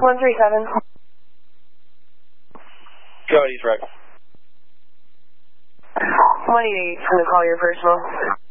137. Go, he's right. 188, I'm going to call your personal.